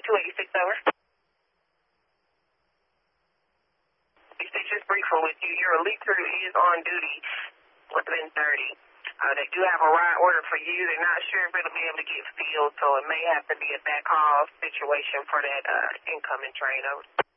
286 over. Just briefing with you. Your elite crew is on duty within 30. They do have a ride order for you. They're not sure if it'll be able to get filled, so it may have to be a back haul situation for that incoming train. Over.